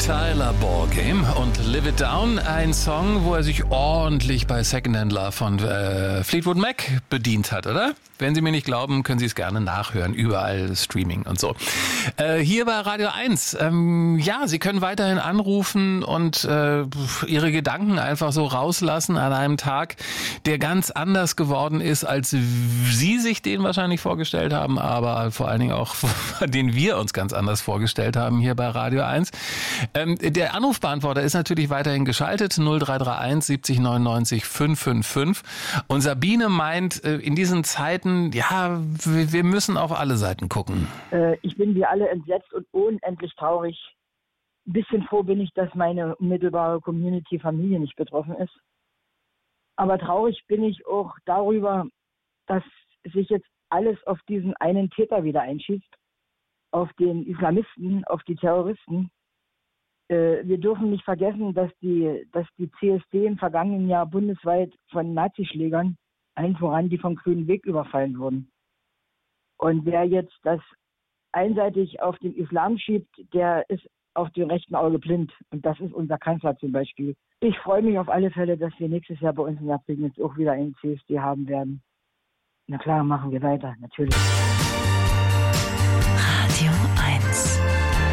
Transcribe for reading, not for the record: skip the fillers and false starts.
Tyler Ballgame und Live It Down, ein Song, wo er sich ordentlich bei Secondhand Love von Fleetwood Mac bedient hat, oder? Wenn Sie mir nicht glauben, können Sie es gerne nachhören, überall Streaming und so. Hier bei Radio 1, ja, Sie können weiterhin anrufen und Ihre Gedanken einfach so rauslassen an einem Tag, der ganz anders geworden ist, als Sie sich den wahrscheinlich vorgestellt haben, aber vor allen Dingen auch, den wir uns ganz anders vorgestellt haben hier bei Radio 1. Der Anrufbeantworter ist natürlich weiterhin geschaltet, 0331 70 99 555. Und Sabine meint, in diesen Zeiten, ja, wir müssen auf alle Seiten gucken. Ich bin wie alle entsetzt und unendlich traurig. Ein bisschen froh bin ich, dass meine unmittelbare Community-Familie nicht betroffen ist. Aber traurig bin ich auch darüber, dass sich jetzt alles auf diesen einen Täter wieder einschießt, auf den Islamisten, auf die Terroristen. Wir dürfen nicht vergessen, dass die CSD im vergangenen Jahr bundesweit von Nazischlägern, allen voran die vom Grünen Weg, überfallen wurden. Und wer jetzt das einseitig auf den Islam schiebt, der ist auf dem rechten Auge blind. Und das ist unser Kanzler zum Beispiel. Ich freue mich auf alle Fälle, dass wir nächstes Jahr bei uns in der Prignitz auch wieder einen CSD haben werden. Na klar, machen wir weiter, natürlich.